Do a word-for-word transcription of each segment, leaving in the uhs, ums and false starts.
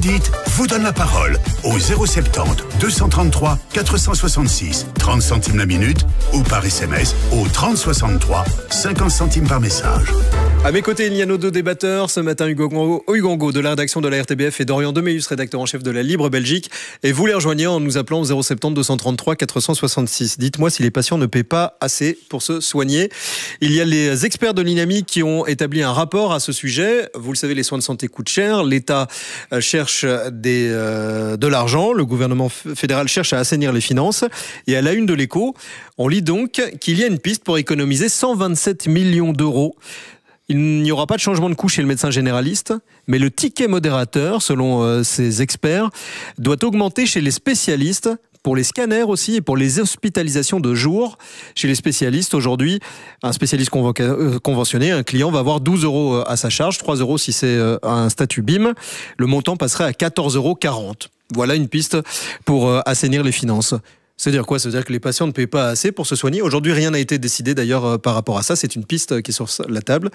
dites vous donne la parole au zéro soixante-dix deux cent trente-trois quatre cent soixante-six, trente centimes la minute ou par S M S au trente soixante-trois, cinquante centimes par message. À mes côtés, il y a nos deux débatteurs. Ce matin, Hugo Gongo, Hugo Gongo de la rédaction de la R T B F et Dorian Deméus, rédacteur en chef de la Libre Belgique. Et vous les rejoignez en nous appelant au zéro soixante-dix deux cent trente-trois quatre cent soixante-six. Dites-moi si les patients ne paient pas assez pour se soigner. Il y a les experts de l'INAMI qui ont établi un rapport à ce sujet. Vous le savez, les soins de santé coûtent cher. L'État cherche des, euh, de l'argent. Le gouvernement fédéral cherche à assainir les finances. Et à la une de l'Écho, on lit donc qu'il y a une piste pour économiser cent vingt-sept millions d'euros. Il n'y aura pas de changement de coût chez le médecin généraliste, mais le ticket modérateur, selon euh, ces experts, doit augmenter chez les spécialistes, pour les scanners aussi et pour les hospitalisations de jour. Chez les spécialistes, aujourd'hui, un spécialiste convoca- euh, conventionné, un client va avoir douze euros à sa charge, trois euros si c'est euh, un statut B I M. Le montant passerait à quatorze euros quarante. Voilà une piste pour euh, assainir les finances. C'est-à-dire quoi ? C'est-à-dire que les patients ne paient pas assez pour se soigner. Aujourd'hui, rien n'a été décidé d'ailleurs euh, par rapport à ça. C'est une piste qui est sur la table.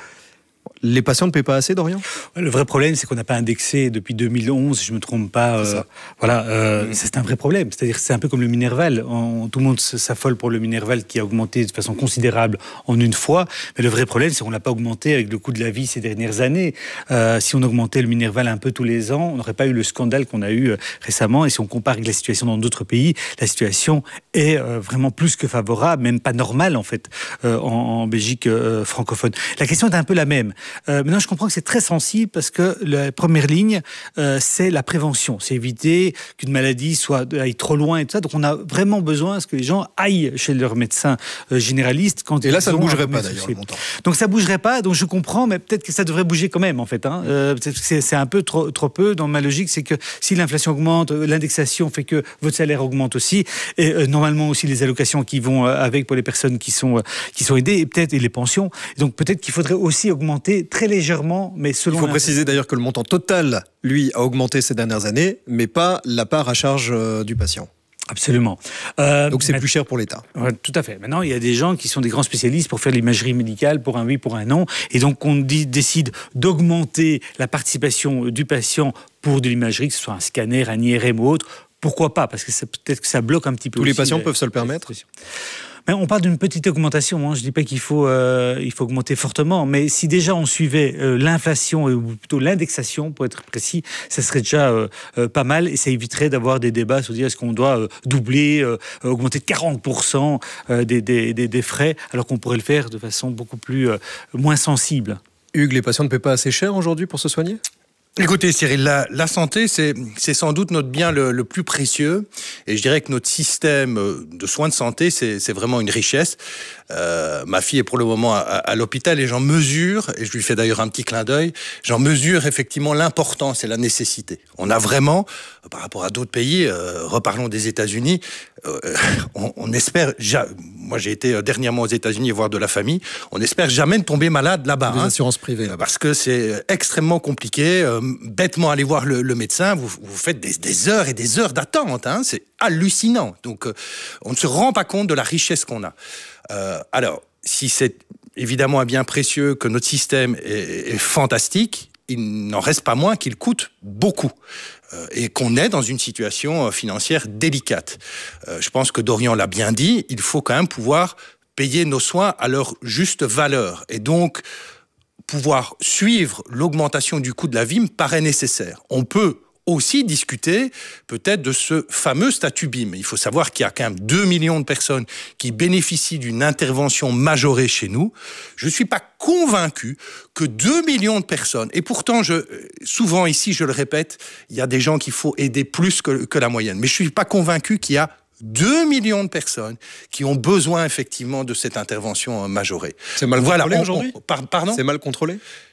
Les patients ne paient pas assez, Dorian ? Le vrai problème, c'est qu'on n'a pas indexé depuis deux mille onze, si je ne me trompe pas. Euh, voilà, euh, mmh. C'est un vrai problème. C'est-à-dire que c'est un peu comme le Minerval. On, tout le monde s'affole pour le Minerval qui a augmenté de façon considérable en une fois. Mais le vrai problème, c'est qu'on ne l'a pas augmenté avec le coût de la vie ces dernières années. Euh, si on augmentait le Minerval un peu tous les ans, on n'aurait pas eu le scandale qu'on a eu euh, récemment. Et si on compare avec la situation dans d'autres pays, la situation est euh, vraiment plus que favorable, même pas normale en fait, euh, en, en Belgique euh, francophone. La question est un peu la même. Euh, maintenant, je comprends que c'est très sensible parce que la première ligne, euh, c'est la prévention. C'est éviter qu'une maladie soit aille trop loin et tout ça. Donc, on a vraiment besoin que les gens aillent chez leur médecin euh, généraliste. Quand et là, ils ça ne bougerait pas souci. d'ailleurs, le montant. Donc, ça ne bougerait pas. Donc, je comprends, mais peut-être que ça devrait bouger quand même, en fait. Hein. Euh, c'est, c'est un peu trop, trop peu. Dans ma logique, c'est que si l'inflation augmente, l'indexation fait que votre salaire augmente aussi. Et euh, normalement aussi les allocations qui vont euh, avec pour les personnes qui sont, euh, qui sont aidées, et peut-être et les pensions. Donc, peut-être qu'il faudrait aussi augmenter très légèrement, mais selon... Il faut préciser d'ailleurs que le montant total, lui, a augmenté ces dernières années, mais pas la part à charge euh, du patient. Absolument. Euh, Donc c'est mais, plus cher pour l'État. Ouais, tout à fait. Maintenant, il y a des gens qui sont des grands spécialistes pour faire l'imagerie médicale pour un oui, pour un non. Et donc, on dit, décide d'augmenter la participation du patient pour de l'imagerie, que ce soit un scanner, un I R M ou autre. Pourquoi pas ? Parce que c'est, peut-être que ça bloque un petit peu. Tous les aussi patients la, peuvent se le permettre ? Mais on parle d'une petite augmentation, hein. Je ne dis pas qu'il faut, euh, il faut augmenter fortement, mais si déjà on suivait euh, l'inflation, ou plutôt l'indexation, pour être précis, ça serait déjà euh, euh, pas mal et ça éviterait d'avoir des débats sur dire est-ce qu'on doit euh, doubler, euh, augmenter de quarante pour cent euh, des, des, des, des frais, alors qu'on pourrait le faire de façon beaucoup plus, euh, moins sensible. Hugues, les patients ne paient pas assez cher aujourd'hui pour se soigner ? Écoutez Cyril, la, la santé, c'est, c'est sans doute notre bien le, le plus précieux et je dirais que notre système de soins de santé, c'est, c'est vraiment une richesse. Euh, ma fille est pour le moment à, à l'hôpital et j'en mesure, et je lui fais d'ailleurs un petit clin d'œil, j'en mesure effectivement l'importance et la nécessité. On a vraiment, par rapport à d'autres pays, euh, reparlons des États-Unis, euh, on, on espère, ja, moi j'ai été dernièrement aux États-Unis voir de la famille, on espère jamais tomber malade là-bas. Les hein, assurances privées là-bas. Parce que c'est extrêmement compliqué. Euh, bêtement aller voir le, le médecin, vous, vous faites des, des heures et des heures d'attente, hein, c'est hallucinant. Donc euh, on ne se rend pas compte de la richesse qu'on a. Euh, alors, si c'est évidemment un bien précieux, que notre système est, est fantastique, il n'en reste pas moins qu'il coûte beaucoup. Euh, et qu'on est dans une situation financière délicate. Euh, je pense que Dorian l'a bien dit, il faut quand même pouvoir payer nos soins à leur juste valeur. Et donc, pouvoir suivre l'augmentation du coût de la vie me paraît nécessaire. On peut aussi discuter peut-être de ce fameux statut B I M. Il faut savoir qu'il y a quand même deux millions de personnes qui bénéficient d'une intervention majorée chez nous. Je ne suis pas convaincu que deux millions de personnes, et pourtant, je, souvent ici, je le répète, il y a des gens qu'il faut aider plus que, que la moyenne, mais je ne suis pas convaincu qu'il y a deux millions de personnes qui ont besoin effectivement de cette intervention majorée. C'est mal voilà, contrôlé on, aujourd'hui on, par, Pardon ? C'est mal contrôlé ?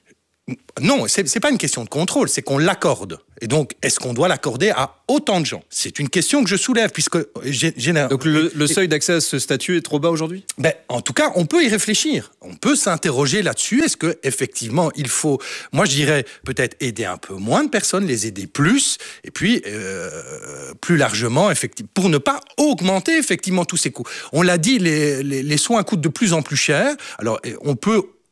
Non, c'est, c'est pas une question de contrôle, c'est qu'on l'accorde. Et donc, est-ce qu'on doit l'accorder à autant de gens ? C'est une question que je soulève, puisque... J'ai, j'ai... Donc le, le seuil d'accès à ce statut est trop bas aujourd'hui ? Ben, en tout cas, on peut y réfléchir. On peut s'interroger là-dessus. Est-ce que effectivement, il faut... Moi, je dirais peut-être aider un peu moins de personnes, les aider plus, et puis euh, plus largement, effectivement, pour ne pas augmenter effectivement tous ces coûts. On l'a dit, les, les, les soins coûtent de plus en plus cher. Alors, on peut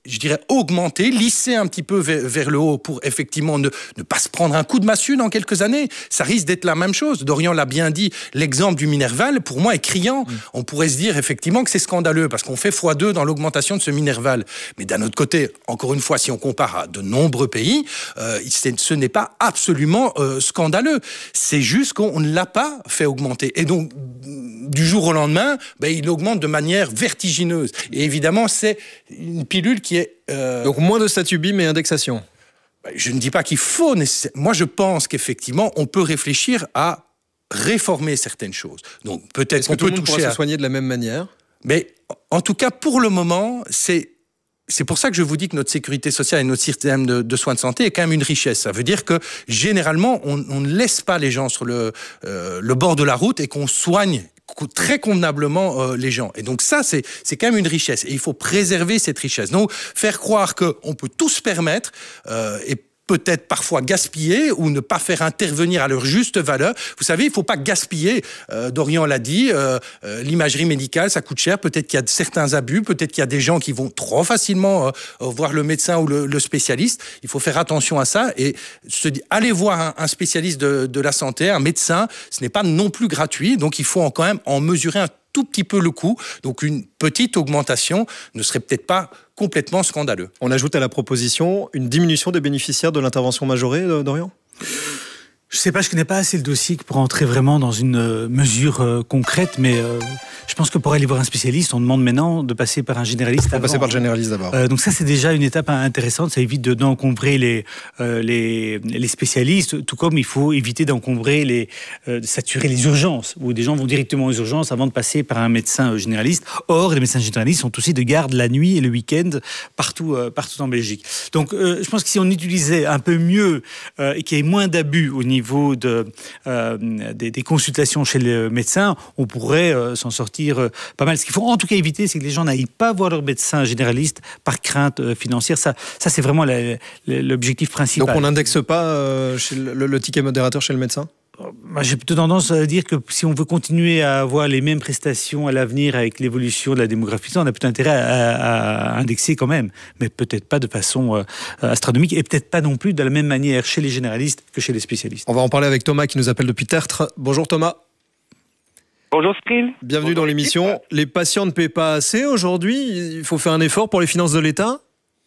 je dirais, augmenter, lisser un petit peu vers, vers le haut pour effectivement ne, ne pas se prendre un coup de massue dans quelques années. Ça risque d'être la même chose. Dorian l'a bien dit, l'exemple du Minerval, pour moi, est criant. Mmh. On pourrait se dire effectivement que c'est scandaleux parce qu'on fait fois deux dans l'augmentation de ce Minerval. Mais d'un autre côté, encore une fois, si on compare à de nombreux pays, euh, ce n'est pas absolument euh, scandaleux. C'est juste qu'on ne l'a pas fait augmenter. Et donc, du jour au lendemain, ben, il augmente de manière vertigineuse. Et évidemment, c'est une pilule qui est... Euh... Donc moins de statut B I M et indexation. Ben, je ne dis pas qu'il faut... Moi, je pense qu'effectivement, on peut réfléchir à réformer certaines choses. Donc peut-être Est-ce qu'on que tout peut le monde toucher pourra à... se soigner de la même manière. Mais en tout cas, pour le moment, c'est... C'est pour ça que je vous dis que notre sécurité sociale et notre système de, de soins de santé est quand même une richesse. Ça veut dire que, généralement, on, on ne laisse pas les gens sur le, euh, le bord de la route et qu'on soigne très convenablement euh, les gens. Et donc ça, c'est, c'est quand même une richesse. Et il faut préserver cette richesse. Donc, faire croire qu'on peut tout se permettre euh, et peut-être parfois gaspiller ou ne pas faire intervenir à leur juste valeur. Vous savez, il ne faut pas gaspiller. Euh, Dorian l'a dit, euh, euh, l'imagerie médicale, ça coûte cher. Peut-être qu'il y a certains abus, peut-être qu'il y a des gens qui vont trop facilement euh, voir le médecin ou le, le spécialiste. Il faut faire attention à ça et se dire, allez voir un, un spécialiste de, de la santé, un médecin, ce n'est pas non plus gratuit. Donc, il faut en, quand même en mesurer un tout petit peu le coût. Donc, une petite augmentation ne serait peut-être pas complètement scandaleux. On ajoute à la proposition une diminution des bénéficiaires de l'intervention majorée, Dorian ? Je ne sais pas, je ne connais pas assez le dossier pour entrer vraiment dans une euh, mesure euh, concrète, mais euh, je pense que pour aller voir un spécialiste, on demande maintenant de passer par un généraliste. On va passer par le généraliste d'abord. Euh, donc ça, c'est déjà une étape intéressante. Ça évite de, d'encombrer les, euh, les, les spécialistes, tout comme il faut éviter d'encombrer, les, euh, de saturer les urgences, où des gens vont directement aux urgences avant de passer par un médecin généraliste. Or, les médecins généralistes sont aussi de garde la nuit et le week-end partout, euh, partout en Belgique. Donc, euh, je pense que si on utilisait un peu mieux euh, et qu'il y ait moins d'abus au niveau niveau de, euh, des, des consultations chez le médecin, on pourrait euh, s'en sortir euh, pas mal. Ce qu'il faut en tout cas éviter, c'est que les gens n'aillent pas voir leur médecin généraliste par crainte euh, financière. Ça, ça c'est vraiment la, la, l'objectif principal. Donc on n'indexe pas euh, chez le, le, le ticket modérateur chez le médecin ? J'ai plutôt tendance à dire que si on veut continuer à avoir les mêmes prestations à l'avenir avec l'évolution de la démographie, on a plutôt intérêt à, à indexer quand même, mais peut-être pas de façon euh, astronomique et peut-être pas non plus de la même manière chez les généralistes que chez les spécialistes. On va en parler avec Thomas qui nous appelle depuis Tertre. Bonjour Thomas. Bonjour Skrill. Bienvenue Bonjour dans l'émission. Les patients ne paient pas assez aujourd'hui. Il faut faire un effort pour les finances de l'État ?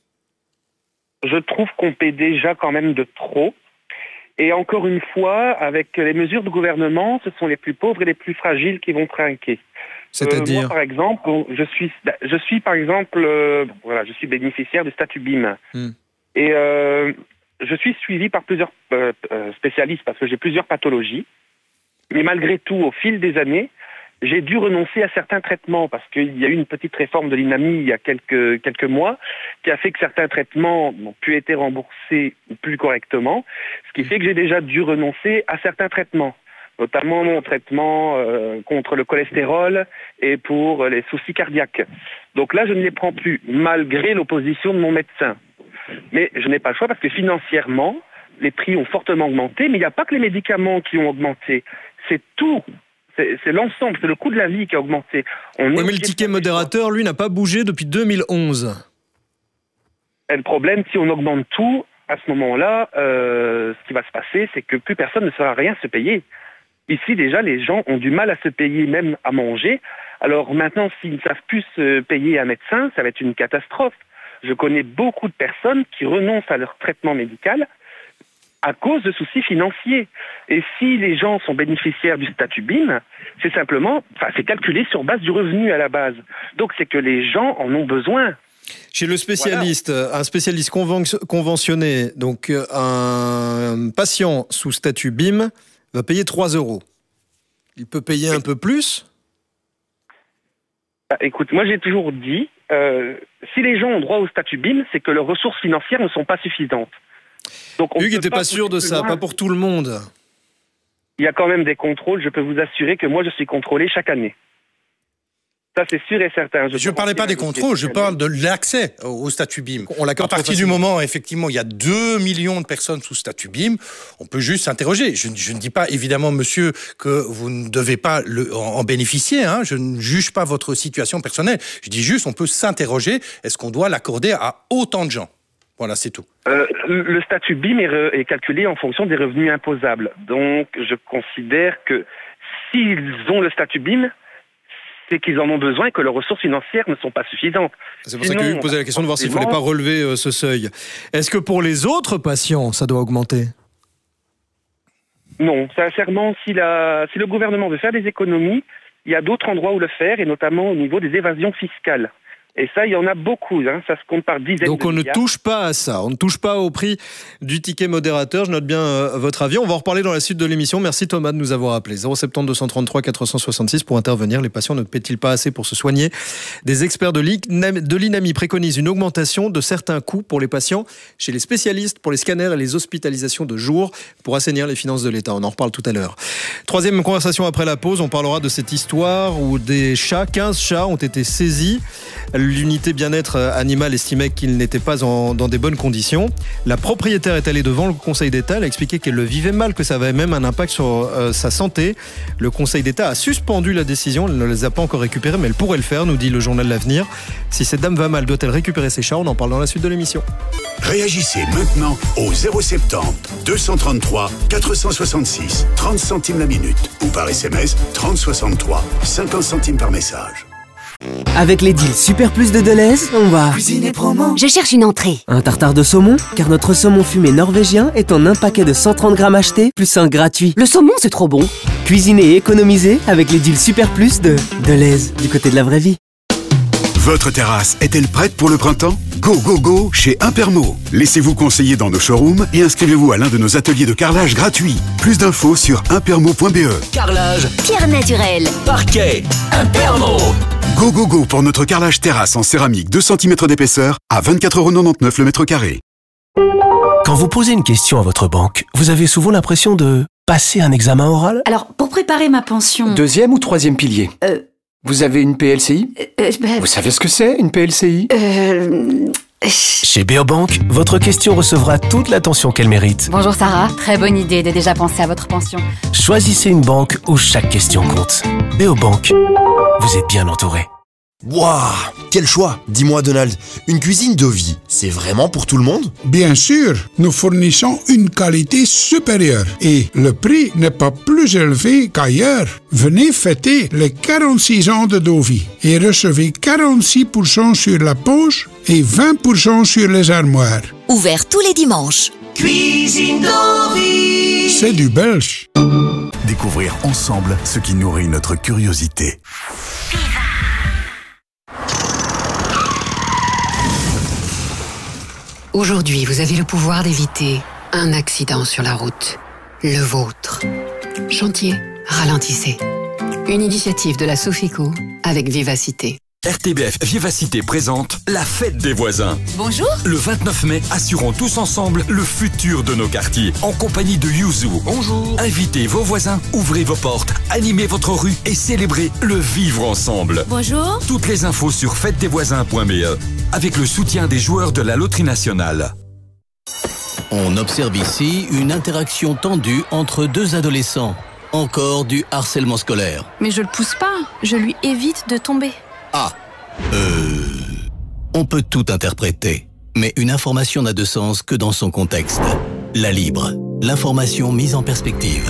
Je trouve qu'on paie déjà quand même de trop. Et encore une fois, avec les mesures du gouvernement, ce sont les plus pauvres et les plus fragiles qui vont trinquer. C'est-à-dire euh, Moi, par exemple, je suis, je suis par exemple, euh, voilà, je suis bénéficiaire du statut B I M. Hmm. Et euh, je suis suivi par plusieurs euh, spécialistes parce que j'ai plusieurs pathologies. Mais malgré tout, au fil des années, j'ai dû renoncer à certains traitements parce qu'il y a eu une petite réforme de l'INAMI il y a quelques, quelques mois qui a fait que certains traitements n'ont plus été remboursés plus correctement, ce qui fait que j'ai déjà dû renoncer à certains traitements, notamment mon traitement euh, contre le cholestérol et pour les soucis cardiaques. Donc là, je ne les prends plus, malgré l'opposition de mon médecin. Mais je n'ai pas le choix parce que financièrement, les prix ont fortement augmenté, mais il n'y a pas que les médicaments qui ont augmenté, c'est tout. C'est, c'est l'ensemble, c'est le coût de la vie qui a augmenté. On oui, mais le ticket modérateur, lui, n'a pas bougé depuis deux mille onze. Et le problème, si on augmente tout, à ce moment-là, euh, ce qui va se passer, c'est que plus personne ne saura rien se payer. Ici, déjà, les gens ont du mal à se payer, même à manger. Alors maintenant, s'ils ne savent plus se payer un médecin, ça va être une catastrophe. Je connais beaucoup de personnes qui renoncent à leur traitement médical à cause de soucis financiers. Et si les gens sont bénéficiaires du statut B I M, c'est simplement, enfin, c'est calculé sur base du revenu à la base. Donc, c'est que les gens en ont besoin. Chez le spécialiste, voilà. Un spécialiste conven- conventionné, donc un patient sous statut B I M va payer trois euros. Il peut payer oui. un peu plus ? Bah, écoute, moi j'ai toujours dit, euh, si les gens ont droit au statut B I M, c'est que leurs ressources financières ne sont pas suffisantes. Donc, Hugues n'était pas, pas sûr de ça, loin. Pas pour tout le monde. Il y a quand même des contrôles, je peux vous assurer que moi je suis contrôlé chaque année. Ça, c'est sûr et certain. Je ne parlais pas des contrôles, je parle de l'accès au statut B I M. On l'accorde à partir du moment, effectivement, il y a deux millions de personnes sous statut B I M, on peut juste s'interroger. Je, je ne dis pas, évidemment, monsieur, que vous ne devez pas le, en, en bénéficier. Hein. Je ne juge pas votre situation personnelle. Je dis juste, on peut s'interroger, est-ce qu'on doit l'accorder à autant de gens? Voilà, c'est tout. Euh, le statut B I M est, re, est calculé en fonction des revenus imposables. Donc, je considère que s'ils ont le statut B I M, c'est qu'ils en ont besoin et que leurs ressources financières ne sont pas suffisantes. C'est pour Sinon, ça que je posais la question de voir s'il ne fallait pas relever euh, ce seuil. Est-ce que pour les autres patients, ça doit augmenter? Non, sincèrement, si, la, si le gouvernement veut faire des économies, il y a d'autres endroits où le faire, et notamment au niveau des évasions fiscales. Et ça, il y en a beaucoup, hein. Ça se compte par dizaines de milliards. Donc on ne touche pas à ça, on ne touche pas au prix du ticket modérateur. Je note bien euh, votre avis. On va en reparler dans la suite de l'émission. Merci Thomas de nous avoir appelé. zéro sept zéro deux cent trente-trois quatre cent soixante-six pour intervenir. Les patients ne paient-ils pas assez pour se soigner? Des experts de l'INAMI préconisent une augmentation de certains coûts pour les patients chez les spécialistes pour les scanners et les hospitalisations de jour pour assainir les finances de l'État. On en reparle tout à l'heure. Troisième conversation après la pause, on parlera de cette histoire où des chats, quinze chats ont été saisis. L'unité bien-être animal estimait qu'ils n'étaient pas en, dans des bonnes conditions. La propriétaire est allée devant le Conseil d'État. Elle a expliqué qu'elle le vivait mal, que ça avait même un impact sur euh, sa santé. Le Conseil d'État a suspendu la décision. Elle ne les a pas encore récupérés, mais elle pourrait le faire, nous dit le journal L'Avenir. Si cette dame va mal, doit-elle récupérer ses chats? On en parle dans la suite de l'émission. Réagissez maintenant au zéro sept zéro deux cent trente-trois quatre cent soixante-six, trente centimes la minute, ou par S M S trente soixante-trois, cinquante centimes par message. Avec les deals Super Plus de Deleuze, on va cuisiner promo. Je cherche une entrée. Un tartare de saumon, car notre saumon fumé norvégien est en un paquet de cent trente grammes acheté, plus un gratuit. Le saumon, c'est trop bon. Cuisiner et économiser avec les deals Super Plus de Deleuze, du côté de la vraie vie. Votre terrasse est-elle prête pour le printemps? Go, go, go chez Impermo. Laissez-vous conseiller dans nos showrooms et inscrivez-vous à l'un de nos ateliers de carrelage gratuits. Plus d'infos sur impermo point b e. Carrelage, pierre naturelle, parquet, Impermo. Go, go, go pour notre carrelage terrasse en céramique deux centimètres d'épaisseur à vingt-quatre euros quatre-vingt-dix-neuf le mètre carré. Quand vous posez une question à votre banque, vous avez souvent l'impression de passer un examen oral? Alors, pour préparer ma pension... Deuxième ou troisième pilier Euh... Vous avez une P L C I? euh, ben... Vous savez ce que c'est, une P L C I? Euh... Chez Beobank, votre question recevra toute l'attention qu'elle mérite. Bonjour Sarah, très bonne idée de déjà penser à votre pension. Choisissez une banque où chaque question compte. Beobank, vous êtes bien entouré. Waouh, quel choix! Dis-moi Donald, une cuisine de vie, c'est vraiment pour tout le monde? Bien sûr, nous fournissons une qualité supérieure et le prix n'est pas plus élevé qu'ailleurs. Venez fêter les quarante-six ans de Dovi et recevez quarante-six pour cent sur la poche et vingt pour cent sur les armoires. Ouvert tous les dimanches. Cuisine Dovi. C'est du belge. Découvrir ensemble ce qui nourrit notre curiosité. Aujourd'hui, vous avez le pouvoir d'éviter un accident sur la route. Le vôtre. Chantier, ralentissez. Une initiative de la Sofico avec Vivacité. R T B F Vivacité présente la fête des voisins. Bonjour. Le vingt-neuf mai, assurons tous ensemble le futur de nos quartiers. En compagnie de Yuzu. Bonjour. Invitez vos voisins, ouvrez vos portes, animez votre rue et célébrez le vivre ensemble. Bonjour. Toutes les infos sur fête des voisins point b e avec le soutien des joueurs de la Loterie Nationale. On observe ici une interaction tendue entre deux adolescents. Encore du harcèlement scolaire. Mais je le pousse pas, je lui évite de tomber. Ah, euh... On peut tout interpréter, mais une information n'a de sens que dans son contexte. La Libre, l'information mise en perspective.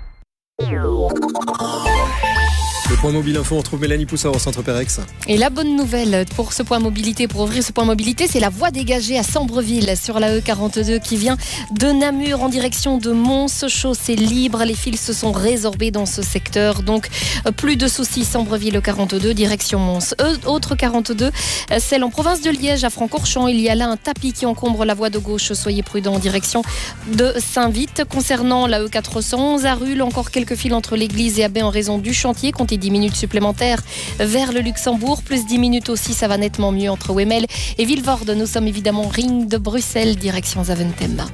Le point mobile info, on retrouve Mélanie Poussard au centre Pérex. Et la bonne nouvelle pour ce point mobilité, pour ouvrir ce point mobilité, c'est la voie dégagée à Sambreville sur la E quarante-deux qui vient de Namur en direction de Mons. Chaussée libre, les fils se sont résorbés dans ce secteur. Donc plus de soucis, Sambreville E quarante-deux, direction Mons. E, autre quarante-deux, celle en province de Liège à Francorchamps. Il y a là un tapis qui encombre la voie de gauche. Soyez prudents en direction de Saint-Vite. Concernant la E quatre cent onze à Rulle, encore quelques fils entre l'église et Abbé en raison du chantier. Comptez dix minutes supplémentaires vers le Luxembourg, plus dix minutes aussi, ça va nettement mieux entre Wemmel et Vilvoorde. Nous sommes évidemment Ring de Bruxelles, direction Zaventem.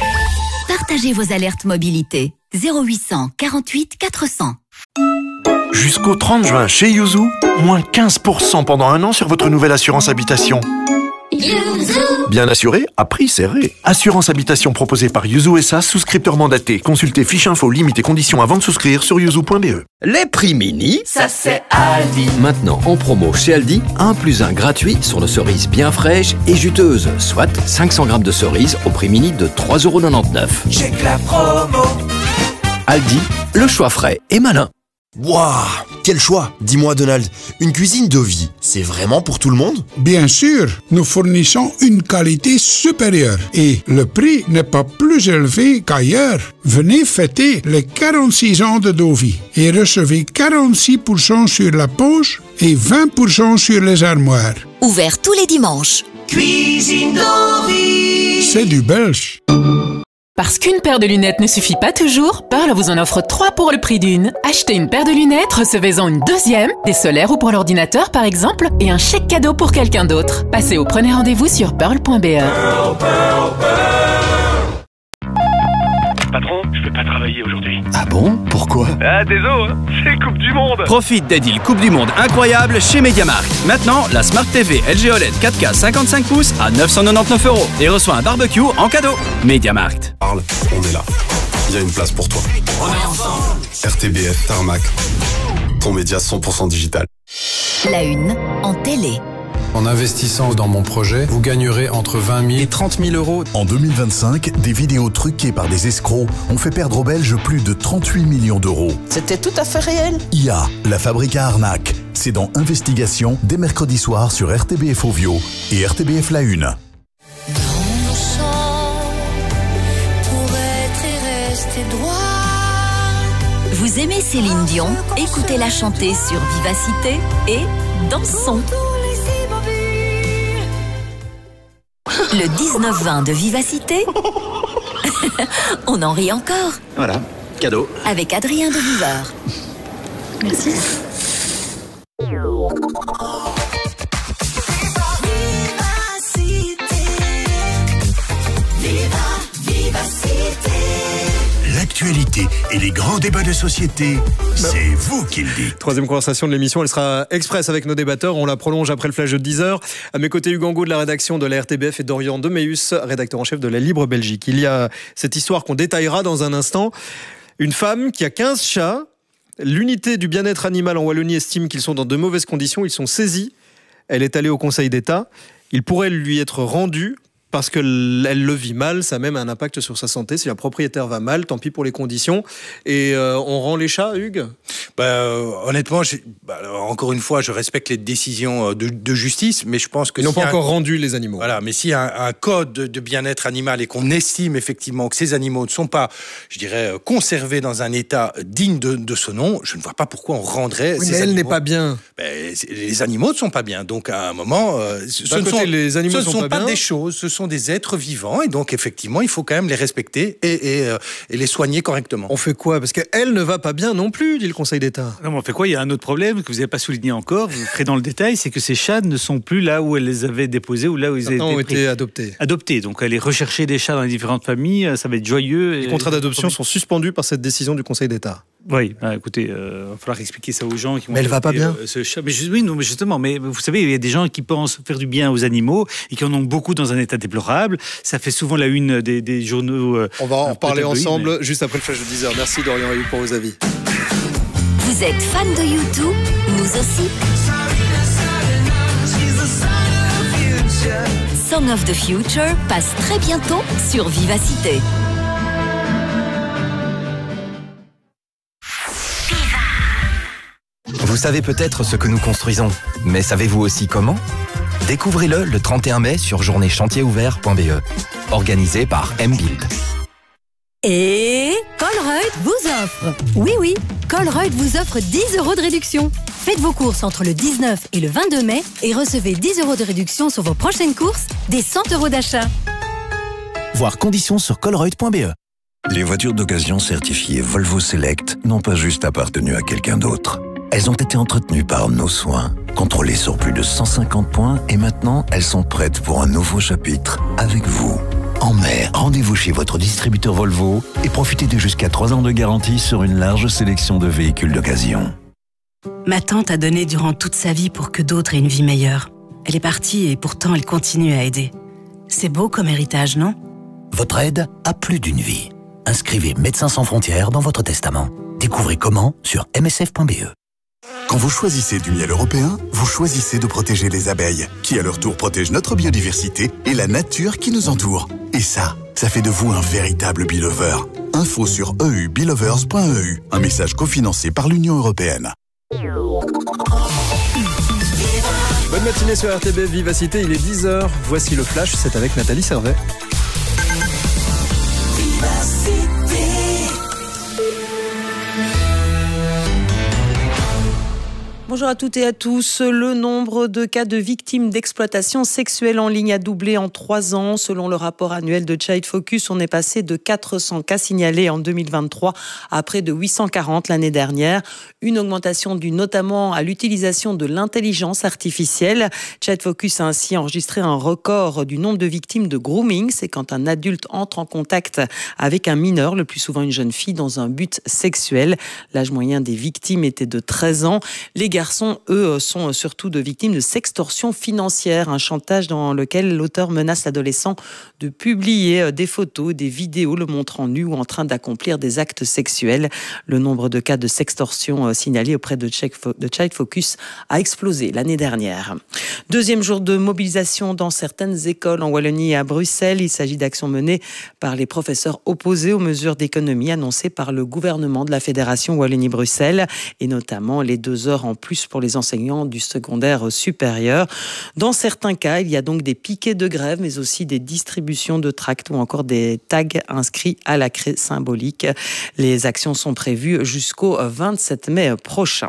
Partagez vos alertes mobilité. zéro huit cent quarante-huit quatre cents. Jusqu'au trente juin chez Yuzu, moins quinze pour cent pendant un an sur votre nouvelle assurance habitation. Bien assuré, à prix serré. Assurance habitation proposée par Yuzu S A, souscripteur mandaté. Consultez fiche info, limite et conditions avant de souscrire sur yuzu point b e. Les prix mini, ça c'est Aldi. Maintenant en promo chez Aldi, un plus un gratuit sur nos cerises bien fraîches et juteuses, soit cinq cents grammes de cerises au prix mini de trois euros quatre-vingt-dix-neuf. Check la promo. Aldi, le choix frais et malin. Waouh, quel choix! Dis-moi Donald, une cuisine de vie, c'est vraiment pour tout le monde? Bien sûr, nous fournissons une qualité supérieure et le prix n'est pas plus élevé qu'ailleurs. Venez fêter les quarante-six ans de Dovi et recevez quarante-six pour cent sur la poche et vingt pour cent sur les armoires. Ouvert tous les dimanches. Cuisine Dovi. C'est du belge. Parce qu'une paire de lunettes ne suffit pas toujours, Pearl vous en offre trois pour le prix d'une. Achetez une paire de lunettes, recevez-en une deuxième, des solaires ou pour l'ordinateur par exemple, et un chèque cadeau pour quelqu'un d'autre. Passez au premier rendez-vous sur pearl point b e. Pearl, Pearl, Pearl. Patron, je peux pas travailler aujourd'hui. Ah bon? Pourquoi? Ah désolé, hein, c'est Coupe du Monde. Profite des deals Coupe du Monde incroyables chez MediaMarkt. Maintenant, la Smart T V L G O L E D quatre K cinquante-cinq pouces à neuf cent quatre-vingt-dix-neuf euros et reçoit un barbecue en cadeau. MediaMarkt. Parle, on est là. Il y a une place pour toi. On est ensemble. R T B F Tarmac, ton média cent pour cent digital. La une en télé. En investissant dans mon projet, vous gagnerez entre vingt mille et trente mille euros. En deux mille vingt-cinq, des vidéos truquées par des escrocs ont fait perdre aux Belges plus de trente-huit millions d'euros. C'était tout à fait réel. I A, la fabrique à arnaque. C'est dans Investigation, dès mercredi soir sur R T B F Ovio et R T B F La Une. Vous aimez Céline Dion? Écoutez-la chanter sur Vivacité et dansons. Le dix-neuf vingt de Vivacité. On en rit encore. Voilà, cadeau. Avec Adrien de Viveur. Merci. L'actualité et les grands débats de société, c'est vous qui le dites. Troisième conversation de l'émission, elle sera express avec nos débatteurs. On la prolonge après le flash de dix heures. À mes côtés, Hugo Angot de la rédaction de la R T B F et Dorian Deméus, rédacteur en chef de la Libre Belgique. Il y a cette histoire qu'on détaillera dans un instant. Une femme qui a quinze chats. L'unité du bien-être animal en Wallonie estime qu'ils sont dans de mauvaises conditions. Ils sont saisis. Elle est allée au Conseil d'État. Il pourrait lui être rendu parce qu'elle le vit mal, ça a même un impact sur sa santé. Si la propriétaire va mal, tant pis pour les conditions. Et euh, on rend les chats, Hugues? bah, euh, Honnêtement, bah, encore une fois, je respecte les décisions de, de justice, mais je pense que... Ils n'ont si pas un, encore rendu les animaux. Voilà, mais s'il y a un, un code de, de bien-être animal et qu'on estime effectivement que ces animaux ne sont pas, je dirais, conservés dans un état digne de, de ce nom, je ne vois pas pourquoi on rendrait oui, ces mais animaux... elle n'est pas bien. Ben, les animaux ne sont pas bien. Donc, à un moment, euh, ce D'un ne côté, sont, les animaux ce sont sont pas pas bien. des choses, ce sont des êtres vivants et donc effectivement il faut quand même les respecter et, et, euh, et les soigner correctement. On fait quoi? Parce qu'elle ne va pas bien non plus, dit le Conseil d'État. Non, mais on fait quoi? Il y a un autre problème que vous n'avez pas souligné encore, vous ferez dans le détail, c'est que ces chats ne sont plus là où elle les avait déposés ou là où ils Certains étaient ont pris. été adoptés. Adoptés, donc aller rechercher des chats dans les différentes familles, ça va être joyeux. Les et... contrats d'adoption sont suspendus par cette décision du Conseil d'État. Oui, bah, écoutez, il euh, va falloir expliquer ça aux gens qui vont. Mais elle va pas bien. Euh, ce chat. Mais je, oui, non, mais justement, mais vous savez, il y a des gens qui pensent faire du bien aux animaux et qui en ont beaucoup dans un état déplorable. Ça fait souvent la une des, des journaux. Euh, On va en parler ensemble mais... juste après le flash de dix heures. Merci Dorian et Hugues pour vos avis. Vous êtes fan de U deux? Nous aussi. Song of the Future passe très bientôt sur Vivacité. Vous savez peut-être ce que nous construisons, mais savez-vous aussi comment? Découvrez-le le trente et un mai sur journée chantier ouvert point b e, organisé par M-Build. Et Colruyt vous offre. Oui, oui, Colruyt vous offre dix euros de réduction. Faites vos courses entre le dix-neuf et le vingt-deux mai et recevez dix euros de réduction sur vos prochaines courses, des cent euros d'achat. Voir conditions sur colruyt point b e. Les voitures d'occasion certifiées Volvo Select n'ont pas juste appartenu à quelqu'un d'autre. Elles ont été entretenues par nos soins, contrôlées sur plus de cent cinquante points et maintenant elles sont prêtes pour un nouveau chapitre avec vous. En mai, rendez-vous chez votre distributeur Volvo et profitez de jusqu'à trois ans de garantie sur une large sélection de véhicules d'occasion. Ma tante a donné durant toute sa vie pour que d'autres aient une vie meilleure. Elle est partie et pourtant elle continue à aider. C'est beau comme héritage, non ? Votre aide a plus d'une vie. Inscrivez Médecins sans frontières dans votre testament. Découvrez comment sur m s f point b e. Quand vous choisissez du miel européen, vous choisissez de protéger les abeilles, qui à leur tour protègent notre biodiversité et la nature qui nous entoure. Et ça, ça fait de vous un véritable beelover. Info sur e u beelovers point e u, un message cofinancé par l'Union européenne. Bonne matinée sur R T B Vivacité, il est dix heures. Voici le flash, c'est avec Nathalie Servet. Bonjour à toutes et à tous. Le nombre de cas de victimes d'exploitation sexuelle en ligne a doublé en trois ans. Selon le rapport annuel de Child Focus, on est passé de quatre cents cas signalés en deux mille vingt-trois à près de huit cent quarante l'année dernière. Une augmentation due notamment à l'utilisation de l'intelligence artificielle. Child Focus a ainsi enregistré un record du nombre de victimes de grooming. C'est quand un adulte entre en contact avec un mineur, le plus souvent une jeune fille, dans un but sexuel. L'âge moyen des victimes était de treize ans. Les Les garçons, eux, sont surtout de victimes de sextorsion financière, un chantage dans lequel l'auteur menace l'adolescent de publier des photos, des vidéos le montrant nu ou en train d'accomplir des actes sexuels. Le nombre de cas de sextorsion signalés auprès de Child Focus a explosé l'année dernière. Deuxième jour de mobilisation dans certaines écoles en Wallonie et à Bruxelles. Il s'agit d'actions menées par les professeurs opposés aux mesures d'économie annoncées par le gouvernement de la Fédération Wallonie-Bruxelles et notamment les deux heures en plus pour les enseignants du secondaire supérieur. Dans certains cas, il y a donc des piquets de grève, mais aussi des distributions de tracts ou encore des tags inscrits à la craie symbolique. Les actions sont prévues jusqu'au vingt-sept mai prochain.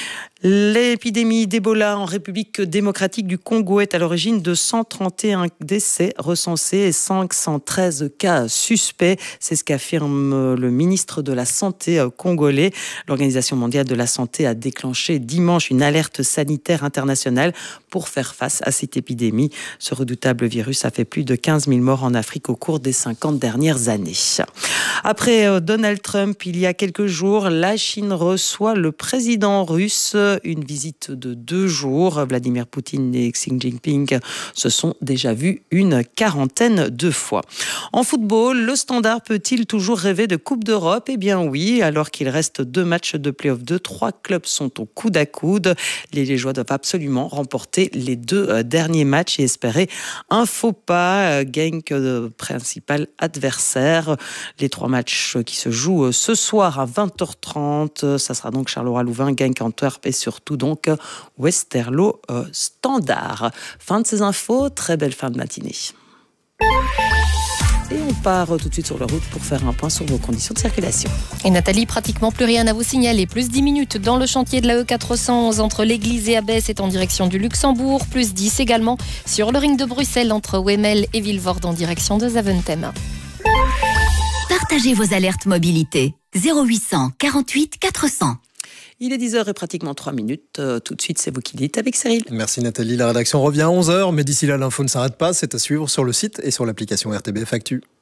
L'épidémie d'Ebola en République démocratique du Congo est à l'origine de cent trente et un décès recensés et cinq cent treize cas suspects. C'est ce qu'affirme le ministre de la Santé congolais. L'Organisation mondiale de la santé a déclenché dimanche une alerte sanitaire internationale pour faire face à cette épidémie. Ce redoutable virus a fait plus de quinze mille morts en Afrique au cours des cinquante dernières années. Après Donald Trump, il y a quelques jours, la Chine reçoit le président russe. Une visite de deux jours. Vladimir Poutine et Xi Jinping se sont déjà vus une quarantaine de fois. En football, le Standard peut-il toujours rêver de Coupe d'Europe ? Eh bien oui, alors qu'il reste deux matchs de play-off deux, trois clubs sont au coude à coude. Les Liégeois doivent absolument remporter les deux derniers matchs et espérer un faux pas. Genk, principal adversaire. Les trois matchs qui se jouent ce soir à vingt heures trente. Ça sera donc Charleroi-Louvain, Genk, Antwerp et surtout donc Westerlo euh, Standard. Fin de ces infos, très belle fin de matinée. Et on part tout de suite sur la route pour faire un point sur vos conditions de circulation. Et Nathalie, pratiquement plus rien à vous signaler. Plus dix minutes dans le chantier de la E quatre cent onze entre l'église et Abbesse est en direction du Luxembourg. Plus dix également sur le ring de Bruxelles entre Wemmel et Vilvoorde en direction de Zaventem. Partagez vos alertes mobilité. zéro huit cent quarante-huit quatre cents. Il est dix heures et pratiquement trois minutes. Euh, tout de suite, c'est vous qui dites avec Cyril. Merci Nathalie. La rédaction revient à onze heures, mais d'ici là, l'info ne s'arrête pas. C'est à suivre sur le site et sur l'application R T B F Actu.